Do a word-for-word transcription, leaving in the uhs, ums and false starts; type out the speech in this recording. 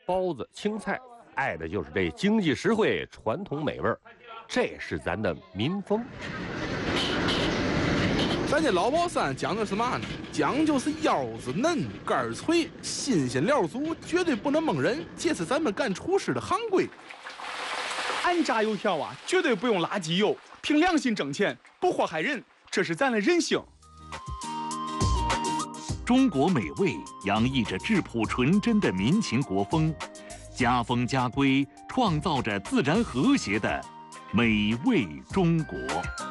包子、青菜，爱的就是这经济实惠、传统美味儿，这是咱的民风。 咱这老宝山讲究是嘛呢？讲究是腰子嫩、肝儿脆、新鲜料足，绝对不能蒙人，这是咱们干厨师的行规。 俺炸油条啊，绝对不用垃圾油，凭良心挣钱，不祸害人，这是咱的人性。 中国美味洋溢着质朴纯真的民情国风，家风家规创造着自然和谐的美味中国。